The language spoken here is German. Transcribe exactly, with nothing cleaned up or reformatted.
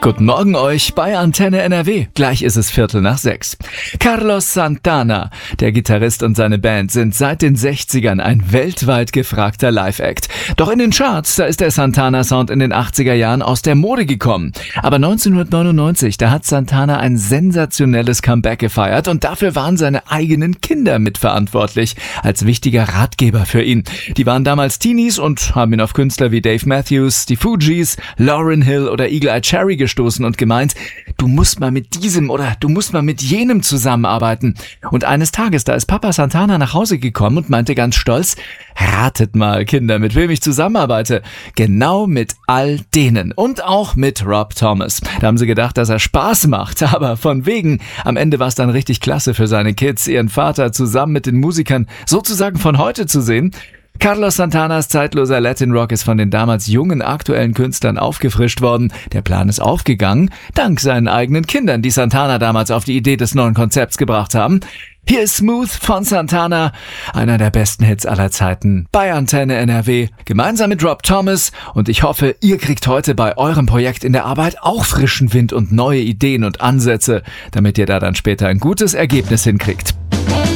Guten Morgen euch bei Antenne N R W. Gleich ist es Viertel nach sechs. Carlos Santana, der Gitarrist und seine Band sind seit den sechzigern ein weltweit gefragter Live-Act. Doch in den Charts, da ist der Santana-Sound in den achtziger Jahren aus der Mode gekommen. Aber neunzehnhundertneunundneunzig, da hat Santana ein sensationelles Comeback gefeiert und dafür waren seine eigenen Kinder mitverantwortlich, als wichtiger Ratgeber für ihn. Die waren damals Teenies und haben ihn auf Künstler wie Dave Matthews, die Fugees, Lauryn Hill oder Eagle-Eye Cherry gestoßen und gemeint, du musst mal mit diesem oder du musst mal mit jenem zusammenarbeiten. Und eines Tages, da ist Papa Santana nach Hause gekommen und meinte ganz stolz, ratet mal, Kinder, mit wem ich zusammenarbeite. Genau mit all denen und auch mit Rob Thomas. Da haben sie gedacht, dass er Spaß macht, aber von wegen. Am Ende war es dann richtig klasse für seine Kids, ihren Vater zusammen mit den Musikern sozusagen von heute zu sehen. Carlos Santanas zeitloser Latin Rock ist von den damals jungen aktuellen Künstlern aufgefrischt worden. Der Plan ist aufgegangen, dank seinen eigenen Kindern, die Santana damals auf die Idee des neuen Konzepts gebracht haben. Hier ist Smooth von Santana, einer der besten Hits aller Zeiten bei Antenne N R W, gemeinsam mit Rob Thomas. Und ich hoffe, ihr kriegt heute bei eurem Projekt in der Arbeit auch frischen Wind und neue Ideen und Ansätze, damit ihr da dann später ein gutes Ergebnis hinkriegt.